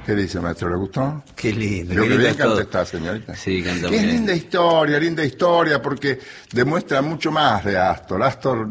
¿Qué dice, maestro? ¿Le gustó? Qué lindo. Lo qué que lindo bien es todo. canta esta señorita. Sí, canta Qué bien. linda historia, porque demuestra mucho más de Astor. Astor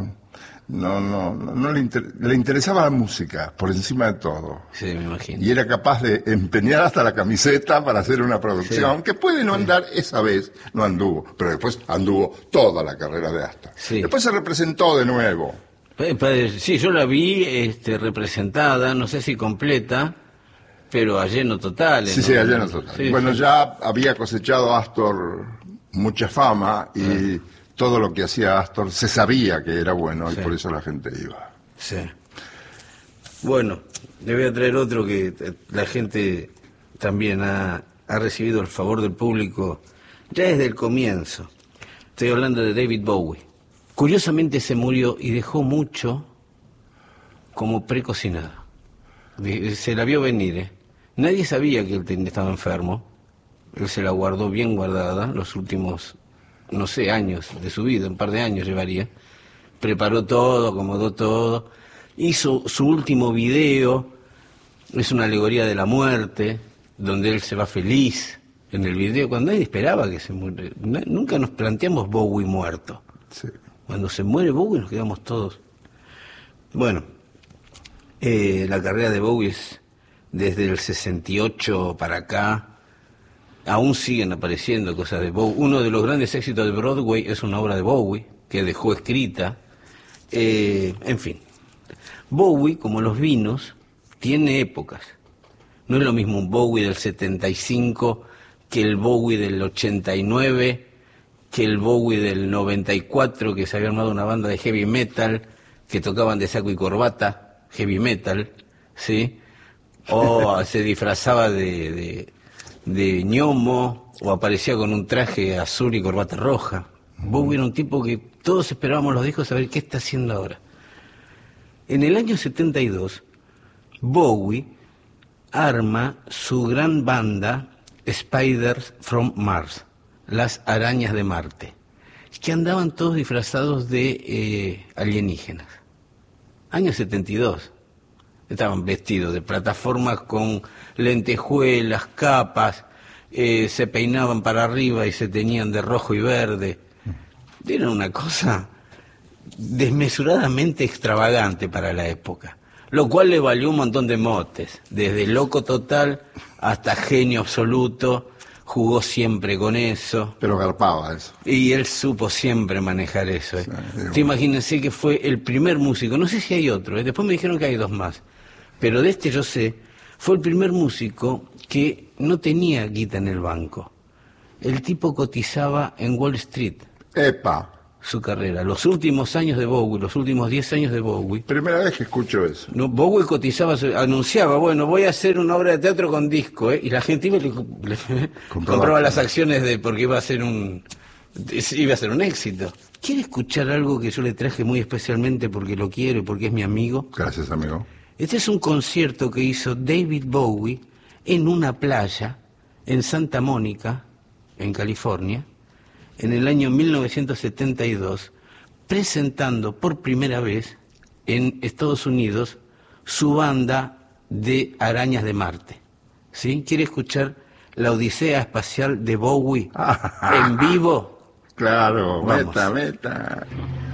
no le interesaba la música por encima de todo. Sí, me imagino. Y era capaz de empeñar hasta la camiseta para hacer una producción, Sí. que puede no andar, esa vez no anduvo, pero después anduvo toda la carrera de Astor. Sí. Después se representó de nuevo. Sí, yo la vi representada, no sé si completa, pero a lleno total. Sí, a lleno total. Sí, bueno, sí. ya había cosechado Astor mucha fama y todo lo que hacía Astor se sabía que era bueno y Sí. por eso la gente iba. Sí. Bueno, le voy a traer otro que la gente también ha recibido el favor del público ya desde el comienzo. Estoy hablando de David Bowie. Curiosamente se murió y dejó mucho como precocinado. Se la vio venir, ¿eh? Nadie sabía que él estaba enfermo. Él se la guardó bien guardada los últimos, no sé, años de su vida, un par de años llevaría. Preparó todo, acomodó todo. Hizo su último video, es una alegoría de la muerte, donde él se va feliz en el video, cuando nadie esperaba que se muriera. Nunca nos planteamos Bowie muerto. Sí. Cuando se muere Bowie nos quedamos todos. Bueno, la carrera de Bowie es desde el 68 para acá. Aún siguen apareciendo cosas de Bowie. Uno de los grandes éxitos de Broadway es una obra de Bowie que dejó escrita. En fin, Bowie, como los vinos, tiene épocas. No es lo mismo un Bowie del 75 que el Bowie del 89, que el Bowie del 94, que se había armado una banda de heavy metal, que tocaban de saco y corbata, heavy metal, ¿sí? O se disfrazaba de ñomo, o aparecía con un traje azul y corbata roja. Bowie era un tipo que todos esperábamos los discos a ver qué está haciendo ahora. En el año 72, Bowie arma su gran banda Spiders from Mars, las arañas de Marte, que andaban todos disfrazados de alienígenas. Año 72. Estaban vestidos de plataformas con lentejuelas, capas, se peinaban para arriba y se teñían de rojo y verde. Era una cosa desmesuradamente extravagante para la época, lo cual le valió un montón de motes, desde loco total hasta genio absoluto. Jugó siempre con eso. Pero garpaba eso. Y él supo siempre manejar eso. Sí, Usted imagínense que fue el primer músico, no sé si hay otro, después me dijeron que hay dos más, pero de este yo sé, fue el primer músico que no tenía guita en el banco. El tipo cotizaba en Wall Street. ¡Epa! Su carrera, los últimos años de Bowie, los últimos 10 años de Bowie. Primera vez que escucho eso. No, Bowie cotizaba, anunciaba, bueno, voy a hacer una obra de teatro con disco, y la gente iba y le compraba las acciones porque iba a ser un éxito. ¿Quiere escuchar algo que yo le traje muy especialmente porque lo quiero y porque es mi amigo? Gracias, amigo. Este es un concierto que hizo David Bowie en una playa en Santa Mónica, en California, en el año 1972, presentando por primera vez en Estados Unidos su banda de Arañas de Marte. ¿Sí? ¿Quiere escuchar la Odisea Espacial de Bowie en vivo? Claro, Vamos. meta.